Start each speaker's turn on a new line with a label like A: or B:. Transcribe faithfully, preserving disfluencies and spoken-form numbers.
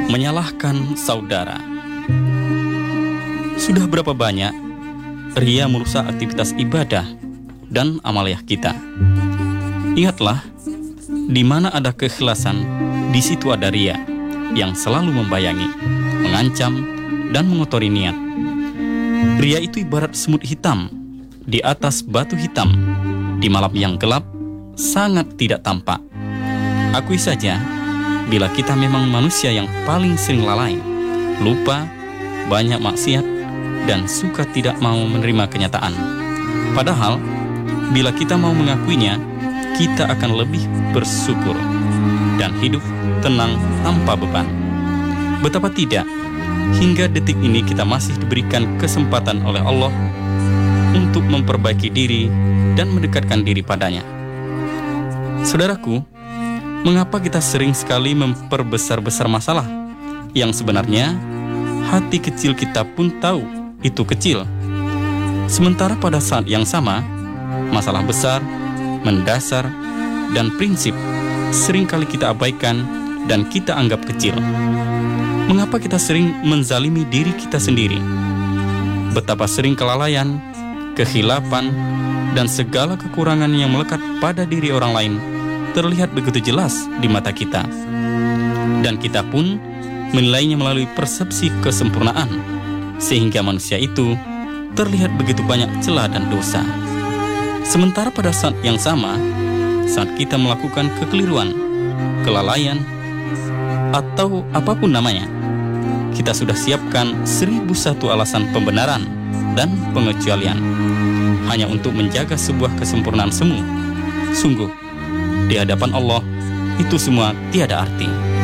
A: Menyalahkan saudara. Sudah berapa banyak ria merusak aktivitas ibadah dan amaliah kita. Ingatlah, di mana ada keikhlasan, di situ ada ria yang selalu membayangi, mengancam, dan mengotori niat. Ria itu ibarat semut hitam di atas batu hitam, di malam yang gelap, sangat tidak tampak. Akui saja, bila kita memang manusia yang paling sering lalai, lupa, banyak maksiat, dan suka tidak mau menerima kenyataan. Padahal, bila kita mau mengakuinya, kita akan lebih bersyukur dan hidup tenang tanpa beban. Betapa tidak, hingga detik ini kita masih diberikan kesempatan oleh Allah untuk memperbaiki diri dan mendekatkan diri padanya. Saudaraku, mengapa kita sering sekali memperbesar-besar masalah yang sebenarnya hati kecil kita pun tahu itu kecil? Sementara pada saat yang sama, masalah besar, mendasar, dan prinsip seringkali kita abaikan dan kita anggap kecil. Mengapa kita sering menzalimi diri kita sendiri? Betapa sering kelalaian, kekhilafan, dan segala kekurangan yang melekat pada diri orang lain terlihat begitu jelas di mata kita. Dan kita pun menilainya melalui persepsi kesempurnaan, sehingga manusia itu terlihat begitu banyak celah dan dosa. Sementara pada saat yang sama, saat kita melakukan kekeliruan, kelalaian, atau apapun namanya, kita sudah siapkan seribu satu alasan pembenaran dan pengecualian hanya untuk menjaga sebuah kesempurnaan semu. Sungguh, di hadapan Allah, itu semua tiada arti.